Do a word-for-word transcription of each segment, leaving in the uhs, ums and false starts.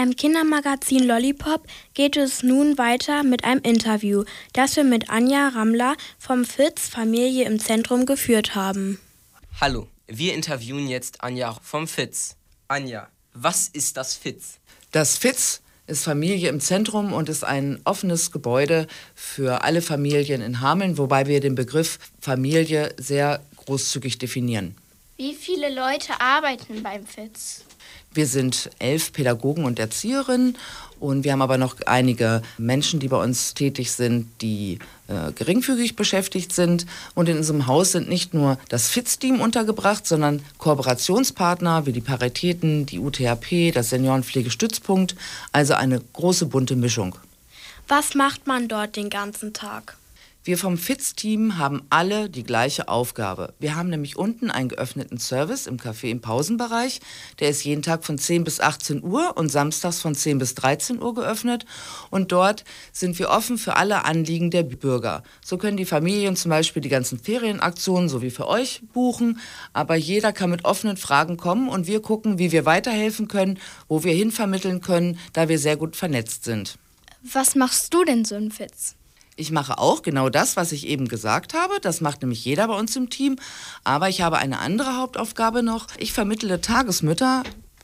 Beim Kindermagazin Lollipop geht es nun weiter mit einem Interview, das wir mit Anja Rammler vom F I Z Familie im Zentrum geführt haben. Hallo, wir interviewen jetzt Anja vom F I Z. Anja, was ist das F I Z? Das F I Z ist Familie im Zentrum und ist ein offenes Gebäude für alle Familien in Hameln, wobei wir den Begriff Familie sehr großzügig definieren. Wie viele Leute arbeiten beim F I Z? Wir sind elf Pädagogen und Erzieherinnen und wir haben aber noch einige Menschen, die bei uns tätig sind, die äh, geringfügig beschäftigt sind. Und in unserem Haus sind nicht nur das F I Z-Team untergebracht, sondern Kooperationspartner wie die Paritäten, die U T H P, das Seniorenpflegestützpunkt, also eine große bunte Mischung. Was macht man dort den ganzen Tag? Wir vom F I Z-Team haben alle die gleiche Aufgabe. Wir haben nämlich unten einen geöffneten Service im Café im Pausenbereich. Der ist jeden Tag von zehn bis achtzehn Uhr und samstags von zehn bis dreizehn Uhr geöffnet. Und dort sind wir offen für alle Anliegen der Bürger. So können die Familien zum Beispiel die ganzen Ferienaktionen, so wie für euch, buchen. Aber jeder kann mit offenen Fragen kommen und wir gucken, wie wir weiterhelfen können, wo wir hinvermitteln können, da wir sehr gut vernetzt sind. Was machst du denn so im F I Z? Ich mache auch genau das, was ich eben gesagt habe. Das macht nämlich jeder bei uns im Team. Aber ich habe eine andere Hauptaufgabe noch. Ich vermittle Tagesmütter,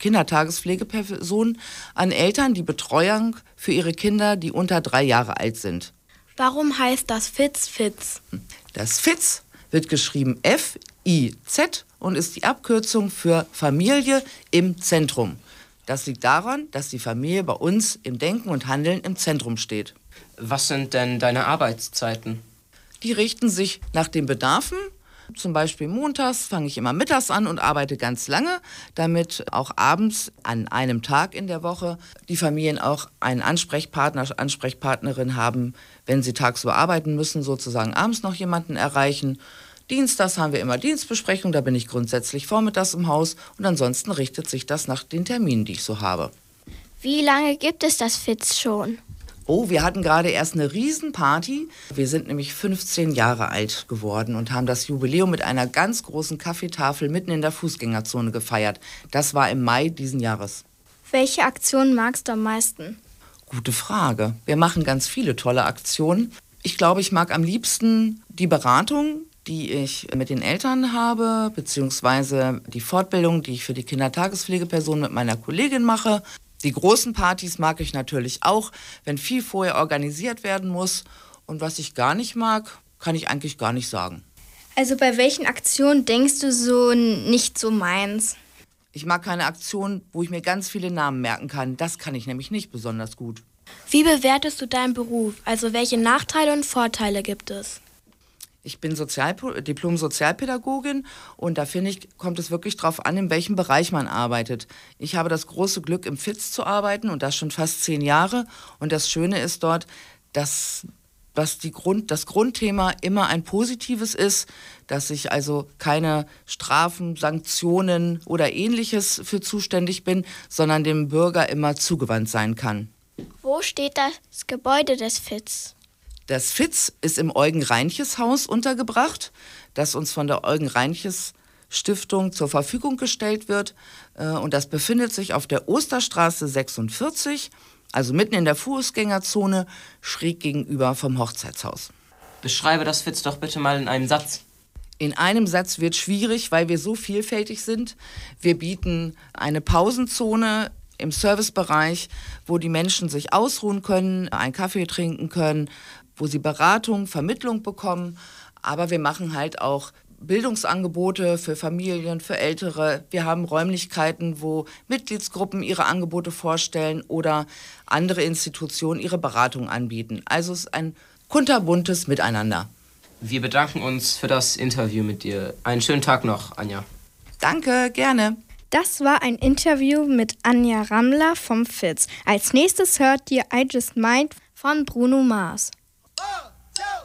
Kindertagespflegepersonen an Eltern, die Betreuung für ihre Kinder, die unter drei Jahre alt sind. Warum heißt das F I Z F I Z? Das F I Z wird geschrieben F I Z und ist die Abkürzung für Familie im Zentrum. Das liegt daran, dass die Familie bei uns im Denken und Handeln im Zentrum steht. Was sind denn deine Arbeitszeiten? Die richten sich nach den Bedarfen. Zum Beispiel montags fange ich immer mittags an und arbeite ganz lange, damit auch abends an einem Tag in der Woche die Familien auch einen Ansprechpartner, Ansprechpartnerin haben, wenn sie tagsüber arbeiten müssen, sozusagen abends noch jemanden erreichen. Dienstags haben wir immer Dienstbesprechung, da bin ich grundsätzlich vormittags im Haus und ansonsten richtet sich das nach den Terminen, die ich so habe. Wie lange gibt es das F I Z schon? Oh, wir hatten gerade erst eine Riesenparty. Wir sind nämlich fünfzehn Jahre alt geworden und haben das Jubiläum mit einer ganz großen Kaffeetafel mitten in der Fußgängerzone gefeiert. Das war im Mai diesen Jahres. Welche Aktion magst du am meisten? Gute Frage. Wir machen ganz viele tolle Aktionen. Ich glaube, ich mag am liebsten die Beratung, die ich mit den Eltern habe, beziehungsweise die Fortbildung, die ich für die Kindertagespflegepersonen mit meiner Kollegin mache. Die großen Partys mag ich natürlich auch, wenn viel vorher organisiert werden muss. Und was ich gar nicht mag, kann ich eigentlich gar nicht sagen. Also bei welchen Aktionen denkst du so nicht so meins? Ich mag keine Aktion, wo ich mir ganz viele Namen merken kann. Das kann ich nämlich nicht besonders gut. Wie bewertest du deinen Beruf? Also welche Nachteile und Vorteile gibt es? Ich bin Sozial- Diplom-Sozialpädagogin und da finde ich, kommt es wirklich drauf an, in welchem Bereich man arbeitet. Ich habe das große Glück, im F I Z zu arbeiten und das schon fast zehn Jahre. Und das Schöne ist dort, dass, dass die Grund, das Grundthema immer ein positives ist, dass ich also keine Strafen, Sanktionen oder Ähnliches für zuständig bin, sondern dem Bürger immer zugewandt sein kann. Wo steht das Gebäude des F I Z? Das F I Z ist im Eugen-Reinches-Haus untergebracht, das uns von der Eugen-Reinches-Stiftung zur Verfügung gestellt wird. Und das befindet sich auf der Osterstraße sechsundvierzig, also mitten in der Fußgängerzone, schräg gegenüber vom Hochzeitshaus. Beschreibe das F I Z doch bitte mal in einem Satz. In einem Satz wird schwierig, weil wir so vielfältig sind. Wir bieten eine Pausenzone im Servicebereich, wo die Menschen sich ausruhen können, einen Kaffee trinken können, wo sie Beratung, Vermittlung bekommen. Aber wir machen halt auch Bildungsangebote für Familien, für Ältere. Wir haben Räumlichkeiten, wo Mitgliedsgruppen ihre Angebote vorstellen oder andere Institutionen ihre Beratung anbieten. Also es ist ein kunterbuntes Miteinander. Wir bedanken uns für das Interview mit dir. Einen schönen Tag noch, Anja. Danke, gerne. Das war ein Interview mit Anja Rammler vom F I Z. Als nächstes hört ihr I Just Might von Bruno Mars. Oh!